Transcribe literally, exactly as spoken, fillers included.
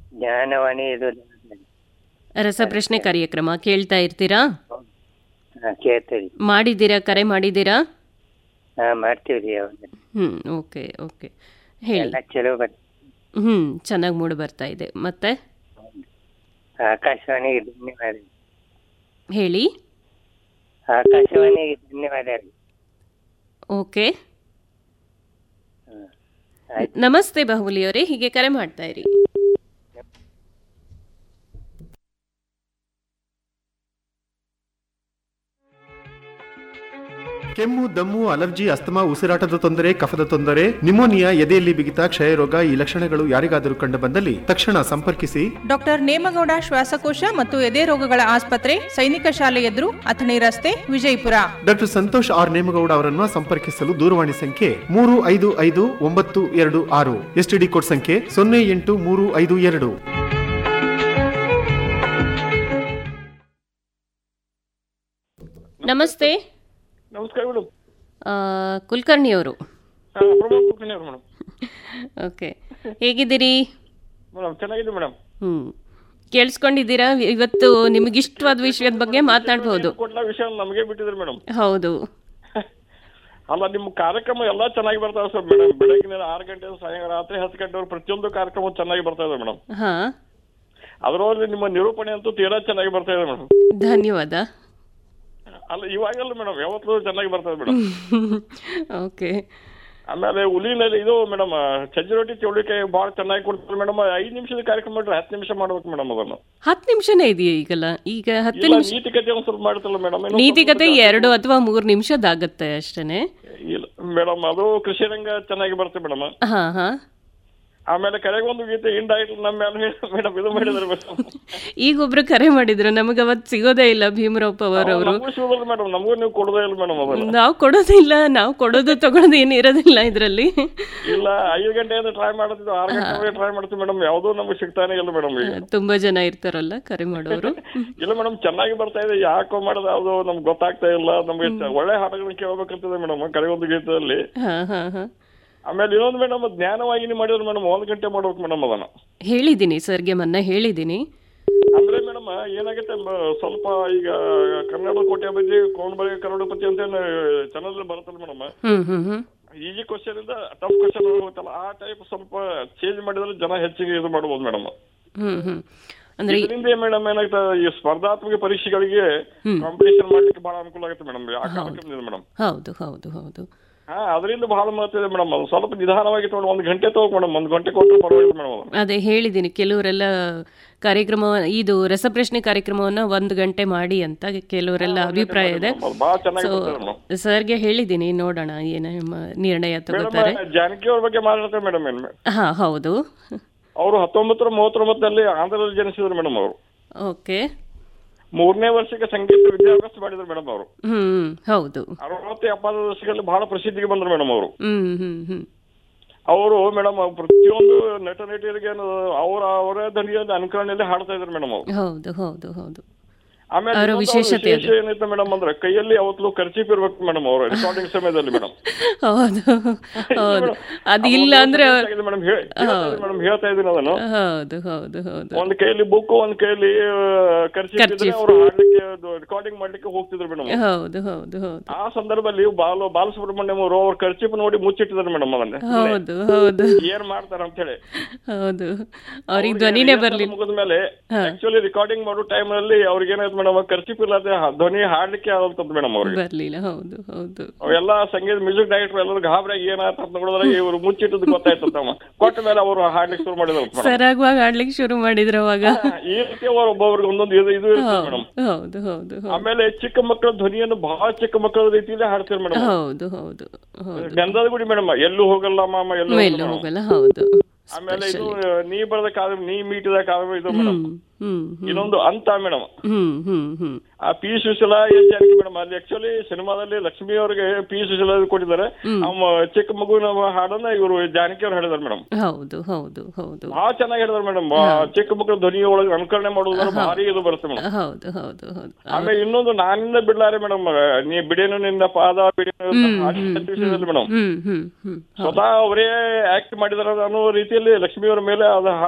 ಜ್ಞಾನವಾಣಿ ಇದು ರಸಪ್ರಶ್ನೆ ಕಾರ್ಯಕ್ರಮ ಕೇಳ್ತಾ ಇರ್ತೀರಾ? ಹಾ, ಕೇಳ್ತೀವಿ. ಮಾಡಿದ್ದೀರಾ? ಕರೆ ಮಾಡಿದ್ದೀರಾ? ಹಾ, ಮಾಡ್ತೀವಿ. ಹ್ಮ್ ಓಕೆ ಓಕೆ ಹೇಳಿ. ಎಲ್ಲ ಚಲೋ ಬರ್ ಹ್ಮ್ ಚೆನ್ನಾಗಿ ಮೂಡಿ ಬರ್ತಾ ಇದೆ. ಮತ್ತೆ ಆಕಾಶವಾಣಿಗೆ ಧನ್ಯವಾದ. ಹೇಳಿ. ಆಕಾಶವಾಣಿಗೆ ಧನ್ಯವಾದ. ಓಕೆ ಹ್ಮ್. ಆಯ್ತು. ನಮಸ್ತೆ ಬಾಹುಲಿ ಅವರೇ, ಹೀಗೆ ಕರೆ ಮಾಡ್ತಾ ಇರಿ. ಕೆಮ್ಮು, ದಮ್ಮು, ಅಲರ್ಜಿ, ಅಸ್ತಮಾ, ಉಸಿರಾಟದ ತೊಂದರೆ, ಕಫದ ತೊಂದರೆ, ನಿಮೋನಿಯಾ, ಎದೆಯಲ್ಲಿ ಬಿಗಿತ, ಕ್ಷಯರೋಗ ಈ ಲಕ್ಷಣಗಳು ಯಾರಿಗಾದರೂ ಕಂಡು ಬಂದಲ್ಲಿ ತಕ್ಷಣ ಸಂಪರ್ಕಿಸಿ ಡಾಕ್ಟರ್ ನೇಮಗೌಡ ಶ್ವಾಸಕೋಶ ಮತ್ತು ಎದೆ ರೋಗಗಳ ಆಸ್ಪತ್ರೆ, ಸೈನಿಕ ಶಾಲೆ ಎದುರು, ಅಥಣಿ ರಸ್ತೆ, ವಿಜಯಪುರ. ಡಾಕ್ಟರ್ ಸಂತೋಷ್ ಆರ್ ನೇಮಗೌಡ ಅವರನ್ನು ಸಂಪರ್ಕಿಸಲು ದೂರವಾಣಿ ಸಂಖ್ಯೆ ಮೂರು ಐದು ಐದು ಒಂಬತ್ತು ಎರಡು ಆರು, ಎಸ್ಟಿಡಿ ಕೋಡ್ ಸಂಖ್ಯೆ ಸೊನ್ನೆ ಎಂಟು ಮೂರು ಐದು ಎರಡು. ನಮಸ್ತೆ. ನಮಸ್ಕಾರ ಮೇಡಮ್. ಕುಲಕರ್ಣಿ ಅವರು. ಮೇಡಮ್ ಓಕೆ, ಹೇಗಿದ್ದೀರಿ? ಮೇಡಮ್ ಚೆನ್ನಾಗಿದೆ ಮೇಡಮ್. ಹ್ಮ್ ಕೇಳಿಸ್ಕೊಂಡಿದ್ದೀರಾ? ಇವತ್ತು ನಿಮಗೆ ಇಷ್ಟವಾದ ವಿಷಯದ ಬಗ್ಗೆ ಮಾತನಾಡಬಹುದು. ಕೊಟ್ಟ ವಿಷಯ ನಮಗೆ ಬಿಟ್ಟಿದ್ರು ಮೇಡಮ್. ಹೌದು. ಅಲ್ಲ, ನಿಮ್ಮ ಕಾರ್ಯಕ್ರಮ ಎಲ್ಲಾ ಚೆನ್ನಾಗಿ ಬರ್ತಾವೆ ಸರ್ ಮೇಡಮ್. ಬೆಳಗಿನ ಆರು ಗಂಟೆ ಸಾಯಂಕಾಲ ರಾತ್ರಿ ಹತ್ತು ಗಂಟೆವರೆಗೆ ಪ್ರತಿಯೊಂದು ಕಾರ್ಯಕ್ರಮ ಚೆನ್ನಾಗಿ ಬರ್ತಾ ಇದೆ ಮೇಡಮ್. ಹಾ, ಅದರಲ್ಲಿ ನಿಮ್ಮ ನಿರೂಪಣೆ ಅಂತೂ ತೀರಾ ಚೆನ್ನಾಗಿ ಬರ್ತಾ ಇದೆ ಮೇಡಮ್. ಧನ್ಯವಾದ. ಅಲ್ಲ, ಇವಾಗಲ್ಲ ಮೇಡಮ್, ಯಾವತ್ತೂ ಚೆನ್ನಾಗಿ ಬರ್ತದೆ ಮೇಡಮ್. ಓಕೆ. ಆಮೇಲೆ ಹುಲಿನಲ್ಲಿ ಇದು ಮೇಡಮ್ ಸಜ್ಜಿ ರೊಟ್ಟಿ ಚೌಳಿಕಾಯಿ ಬಹಳ ಚೆನ್ನಾಗಿ ಕೊಡ್ತಾರೆ ಮೇಡಮ್. ಐದು ನಿಮಿಷದ ಕಾರ್ಯಕ್ರಮ ಮಾಡ್ರೆ ಹತ್ತು ನಿಮಿಷ ಮಾಡ್ಬೇಕು ಮೇಡಮ್. ಅದನ್ನು ಹತ್ತು ನಿಮಿಷನೇ ಇದೆಯಾ ಈಗಲ್ಲ? ಈಗ ಹತ್ತು ಇಲ್ಲ, ನಿಮಿಷ ನೀತಿಕತೆ ಒಂದ್ ಸ್ವಲ್ಪ ಮಾಡ್ತಲ್ಲ ಮೇಡಮ್. ನೀತಿಕತೆ ಎರಡು ಅಥವಾ ಮೂರು ನಿಮಿಷದಾಗತ್ತೆ ಅಷ್ಟೇನೆ. ಇಲ್ಲ ಮೇಡಮ್, ಅದು ಕೃಷಿ ರಂಗ ಚೆನ್ನಾಗಿ ಬರುತ್ತೆ ಮೇಡಮ್. ಹಾ ಹಾ. ಆಮೇಲೆ ಕರೆಗೊಂದು ಗೀತೆ ಇಂಡಾಯ್ತು ನಮ್ಮ ಮೇಲೆ ಮೇಡಮ್ ಇದು ಮಾಡಿದಾರೆ ಮೇಡಮ್. ಈಗ ಒಬ್ರು ಕರೆ ಮಾಡಿದ್ರು, ನಮಗೆ ಅವತ್ತು ಸಿಗೋದೇ ಇಲ್ಲ ಭೀಮರಾವ್ ಪವಾರ್ ಅವರು. ಮೇಡಮ್ ನಮಗೂ ನೀವು ಕೊಡೋದೇ ಇಲ್ಲ ಮೇಡಮ್. ಅದನ್ನ ನಾವು ಕೊಡೋದಿಲ್ಲ, ನಾವು ಕೊಡೋದು ತಗೊಳೋದು ಏನು ಇರೋದಿಲ್ಲ ಇದರಲ್ಲಿ. ಇಲ್ಲ, ಐದು ಗಂಟೆಯಿಂದ ಟ್ರೈ ಮಾಡ್ತಿದ್ವಿ, ಆರು ಗಂಟೆ ಟ್ರೈ ಮಾಡ್ತೀವಿ ಮೇಡಮ್. ಯಾವುದೂ ನಮ್ಗೆ ಸಿಗ್ತಾನೆ ಇಲ್ಲ ಮೇಡಮ್. ಈಗ ತುಂಬಾ ಜನ ಇರ್ತಾರಲ್ಲ ಕರೆ ಮಾಡೋರು. ಇಲ್ಲ ಮೇಡಮ್, ಚೆನ್ನಾಗಿ ಬರ್ತಾ ಇದೆ. ಯಾಕೋ ಮಾಡೋದು ಯಾವ್ದು ನಮ್ಗೆ ಗೊತ್ತಾಗ್ತಾ ಇಲ್ಲ. ನಮ್ಗೆ ಒಳ್ಳೆ ಹಾಡುಗಳನ್ನ ಕೇಳಬೇಕಂತದೆ ಮೇಡಮ್ ಕರೆಗೊಂದು ಗೀತೆಯಲ್ಲಿ. ಹಾ ಹಾ ಹಾ. ಆಮೇಲೆ ಇನ್ನೊಂದು ಮೇಡಮ್, ಜ್ಞಾನವಾಹಿನಿ ಮಾಡಿದ್ರು ಮೇಡಮ್, ಒಂದ್ ಗಂಟೆ ಮಾಡ್ಬೇಕು ಮೇಡಮ್. ಅದನ್ನ ಹೇಳಿದ್ದೀನಿ ಸರ್ಗೆ, ಮೊನ್ನೆ ಹೇಳಿದ್ದೀನಿ. ಅಂದ್ರೆ ಮೇಡಮ್ ಏನಾಗುತ್ತೆ, ಸ್ವಲ್ಪ ಈಗ ಕನ್ನಡ ಕೋಟೆ ಬಗ್ಗೆ ಕೋಣಬಳಿ ಕನ್ನಡಪತಿ ಅಂತ ಚಾನಲ್ ಬರುತ್ತಲ್ಲ ಮೇಡಮ್. ಹ್ಮ್ ಹ್ಮ್ ಹ್ಮ್. ಈಜಿ ಕ್ವಶನ್ ಇಂದ ಟಫ್ ಕ್ವಶನ್ ಹೋಗುತ್ತಲ್ಲ, ಆ ಟೈಪ್ ಸ್ವಲ್ಪ ಚೇಂಜ್ ಮಾಡಿದ್ರೆ ಜನ ಹೆಚ್ಚಿಗೆ ಇದು ಮಾಡಬಹುದು ಮೇಡಮ್. ಹ್ಮ್ ಹ್ಮ್. ಅಂದ್ರೆ ಇದರಿಂದ ಮೇಡಮ್ ಏನಾಗ್ತದೆ, ಈ ಸ್ಪರ್ಧಾತ್ಮಕ ಪರೀಕ್ಷೆಗಳಿಗೆ ಕಾಂಪಿಟೇಷನ್ ಮಾಡ್ಲಿಕ್ಕೆ ಬಹಳ ಅನುಕೂಲ ಆಗುತ್ತೆ ಮೇಡಮ್. ಮೇಡಮ್ ಹೌದು ಹೌದು ಹೌದು. ಹಾ, ಅದರಿಂದ ಬಹಳ ಮಹತ್ವ ಇದೆ ಮೇಡಮ್. ಅದು ಸ್ವಲ್ಪ ನಿಧಾನವಾಗಿ ತಗೊಂಡು ಒಂದ್ ಗಂಟೆ ತಗೋಕ್ ಮೇಡಮ್. ಒಂದ್ ಗಂಟೆ ಕೊಟ್ಟರೆ ಪರವಾಗಿಲ್ಲ ಮೇಡಮ್. ಅದೇ ಹೇಳಿದ್ದೀನಿ, ಕೆಲವರೆಲ್ಲ ಕಾರ್ಯಕ್ರಮ ಇದು ರಸಪ್ರಶ್ನೆ ಕಾರ್ಯಕ್ರಮವನ್ನ ಒಂದು ಗಂಟೆ ಮಾಡಿ ಅಂತ ಕೆಲವರೆಲ್ಲ ಅಭಿಪ್ರಾಯ ಇದೆ. ಸರ್ಗೆ ಹೇಳಿದ್ದೀನಿ, ನೋಡೋಣ ಏನು ನಿರ್ಣಯ ತಗೋತಾರೆ. ಜಾನಕಿ ಅವ್ರ ಬಗ್ಗೆ ಮಾತಾಡ್ತಾರೆ ಮೇಡಮ್. ಹಾ ಹೌದು. ಅವರು ಹತ್ತೊಂಬತ್ತರ ಮೂವತ್ತೊಂಬತ್ತರಲ್ಲಿ ಆಂಧ್ರದಲ್ಲಿ ಜನಿಸಿದ್ರು ಮೇಡಮ್. ಅವರು ಓಕೆ. ಮೂರನೇ ವರ್ಷಕ್ಕೆ ಸಂಗೀತ ವಿದ್ಯಾಭ್ಯಾಸ ಮಾಡಿದ್ರು ಮೇಡಮ್. ಅವರು ಹ್ಮ್ ಹೌದು. ಅರವತ್ತು ಎಪ್ಪತ್ತು ವರ್ಷಗಳಲ್ಲಿ ಬಹಳ ಪ್ರಸಿದ್ಧಿಗೆ ಬಂದ್ರು ಮೇಡಮ್. ಅವರು ಹ್ಮ್ ಹ್ಮ್ ಹ್ಮ್. ಅವರು ಮೇಡಮ್ ಪ್ರತಿಯೊಂದು ನಟ ನಟಿಯರಿಗೆ ಅವರ ಅವರೇ ಧ್ವನಿಯ ಅನುಕರಣೆಯಲ್ಲಿ ಹಾಡ್ತಾ ಇದ್ರು ಮೇಡಮ್. ಅವರು ಹೌದು ಹೌದು ಹೌದು. ಆಮೇಲೆ ವಿಶೇಷತೆ ಏನೈತೆ ಮೇಡಮ್ ಅಂದ್ರೆ ಕೈಯಲ್ಲಿ ಅವತ್ತು ಖರ್ಚೀಪ್ ಇರ್ಬೇಕು ಮೇಡಮ್ ಅವರು ರೆಕಾರ್ಡಿಂಗ್ ಸಮಯದಲ್ಲಿ ಮೇಡಮ್. ಹೌದು ಹೌದು. ಅದು ಇಲ್ಲ ಅಂದ್ರೆ ಮೇಡಮ್ ಮೇಡಮ್ ಹೇಳ್ತಾ ಇದ್ದೀನಿ ಅದನ್ನು. ಹೌದು ಹೌದು ಹೌದು. ಒಂದ್ ಕೈಯಲ್ಲಿ ಬುಕ್, ಒಂದ್ ಕೈಯಲ್ಲಿ ಖರ್ಚೀಪ್, ಅವರು ಹಾಡ್ಲಿಕ್ಕೆ ರೆಕಾರ್ಡಿಂಗ್ ಮಾಡ್ಲಿಕ್ಕೆ ಹೋಗ್ತಿದ್ರು ಮೇಡಮ್. ಹೌದು ಹೌದು ಹೌದು. ಆ ಸಂದರ್ಭದಲ್ಲಿ ಬಾಲ ಬಾಲಸುಬ್ರಹ್ಮಣ್ಯಂ ಅವರು ಅವ್ರ ಖರ್ಚೀಪ್ ನೋಡಿ ಮುಚ್ಚಿಟ್ಟಿದ್ರು ಮೇಡಮ್. ಅದನ್ನ ಹೌದು ಹೌದು. ಏನ್ ಮಾಡ್ತಾರ ಅಂತ ಹೇಳಿ. ಹೌದು, ಅವ್ರಿಗೆ ಧ್ವನಿನೇ ಬರ್ಲಿಲ್ಲ. ಮುಗಿದ್ಮೇಲೆ ಆಕ್ಚುಲಿ ರೆಕಾರ್ಡಿಂಗ್ ಮಾಡೋ ಟೈಮ್ ಅಲ್ಲಿ ಅವ್ರಿಗೆ ಏನಾಯ್ತು ಮೇಡಮ್, ಖರ್ಚೀಪ್ ಇಲ್ಲದೆ ಧ್ವನಿ ಹಾಡ್ಲಿಕ್ಕೆ ಆಗಲ್ತದ ಮೇಡಮ್. ಅವ್ರಿಗೆ ಬರ್ಲಿಲ್ಲ. ಹೌದು ಹೌದು. ಅವೆಲ್ಲ ಸಂಗೀತ ಮ್ಯೂಸಿಕ್ ಡೈರೆಕ್ಟರ್ ಎಲ್ಲರೂ ಗಾಬರಿ ಏನಾಯ್ತು ಅಂತ ನೋಡಿದ್ರೆ ಇವರು ಮುಚ್ಚಿಟ್ಟದ್ದು ಗೊತ್ತಾಯ್ತಮ್ಮ. ಕೊಟ್ಟ ಮೇಲೆ ಅವರು ಹಾಡ್ಲಿಕ್ಕೆ ಶುರು ಮಾಡಿದ್ರು. ಸರಾಗವಾಗಿ ಹಾಡ್ಲಿಕ್ಕೆ ಶುರು ಮಾಡಿದ್ರು ಅವಾಗ. ಈ ರೀತಿ ಅವರು ಒಬ್ಬೊಬ್ರಿಗೆ ಒಂದೊಂದು ಇದು ಇದು ಇರ್ತದೆ ಮೇಡಮ್. ಹೌದು ಹೌದು. ಆಮೇಲೆ ಚಿಕ್ಕ ಮಕ್ಕಳ ಧ್ವನಿಯನ್ನು ಬಹಳ ಚಿಕ್ಕ ಮಕ್ಕಳ ರೀತಿಯಲ್ಲಿ ಹಾಡ್ತಾರೆ ಮೇಡಮ್. ಹೌದು ಹೌದು ಹೌದು. ಗಂಧದ ಗುಡಿ ಮೇಡಮ್, ಎಲ್ಲೂ ಹೋಗಲ್ಲ ಮಾಮ ಎಲ್ಲೂ ಹೋಗಲ್ಲ. ಹೌದು. ಆಮೇಲೆ ಇದು ನೀ ಬರದ ಕಾದ ನೀ ಮೀಟಿದ ಕಾದ ಇದು ಮೇಡಮ್. ಇನ್ನೊಂದು ಅಂತ ಮೇಡಮ್, ಆ P Sushila S Janaki madam. ಅಲ್ಲಿ ಆಕ್ಚುಲಿ ಸಿನಿಮಾದಲ್ಲಿ ಲಕ್ಷ್ಮಿ ಅವ್ರಿಗೆ ಪಿ ಸುಶೀಲಾ ಕೊಟ್ಟಿದ್ದಾರೆ. ಚಿಕ್ಕ ಮಗುವಿನ ಹಾಡನ್ನ ಇವರು ಜಾನಕಿ ಅವ್ರು ಹೇಳಿದಾರೆ ಮೇಡಮ್. ಹೌದು ಹೌದು ಹೌದು. ಬಹಳ ಚೆನ್ನಾಗಿ ಹೇಳಿದಾರೆ ಮೇಡಮ್. ಚಿಕ್ಕ ಮಕ್ಕಳ ಧ್ವನಿ ಒಳಗೆ ಅನುಕರಣೆ ಮಾಡೋದ್ರ ಭಾರಿ ಇದು ಬರುತ್ತೆ ಮೇಡಮ್. ಹೌದು ಹೌದು ಹೌದು. ಆಮೇಲೆ ಇನ್ನೊಂದು ನಾನಿಂದ ಬಿಡ್ಲಾರೆ ಮೇಡಮ್, ನೀ ಬಿಡೇನು ನಿಂದ ಪಾದ ಬಿಡೇನು ವಿಷಯದಲ್ಲಿ ಮೇಡಮ್ ಸ್ವತಃ ಅವರೇ ಆಕ್ಟ್ ಮಾಡಿದಾರ ಅನ್ನೋ ರೀತಿಯಲ್ಲಿ ಲಕ್ಷ್ಮಿ ಅವರ ಮೇಲೆ ಅದು